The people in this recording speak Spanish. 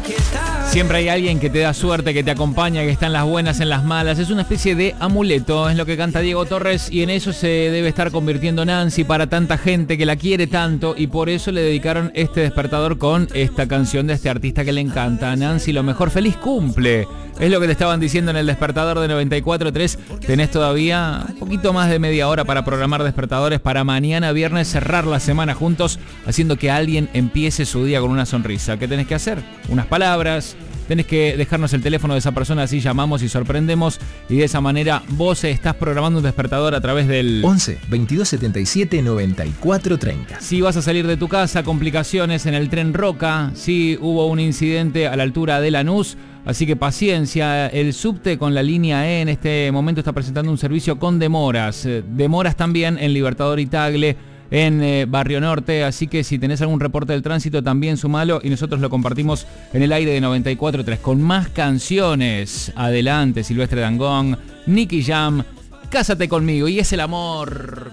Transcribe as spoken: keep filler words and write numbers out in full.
Siempre hay alguien que te da suerte, que te acompaña, que está en las buenas, en las malas. Es una especie de amuleto, es lo que canta Diego Torres, y en eso se debe estar convirtiendo Nancy para tanta gente que la quiere tanto, y por eso le dedicaron este despertador con esta canción de este artista que le encanta. Nancy, lo mejor, feliz cumple. Es lo que te estaban diciendo en el despertador de noventa y cuatro punto tres. Tenés todavía un poquito más de media hora para programar despertadores para mañana viernes, cerrar la semana juntos, haciendo que alguien empiece su día con una sonrisa. ¿Qué tenés que hacer? Unas palabras. Tenés que dejarnos el teléfono de esa persona, así llamamos y sorprendemos, y de esa manera vos estás programando un despertador a través del once, veintidós setenta y siete, noventa y cuatro treinta. Si vas a salir de tu casa, complicaciones en el tren Roca, si hubo un incidente a la altura de Lanús, así que paciencia. El subte con la línea E en este momento está presentando un servicio con demoras, demoras también en Libertador y Tagle, en eh, Barrio Norte, así que si tenés algún reporte del tránsito también sumalo y nosotros lo compartimos en el aire de noventa y cuatro punto tres con más canciones. Adelante, Silvestre Dangond, Nicky Jam, Cásate conmigo, y es el amor.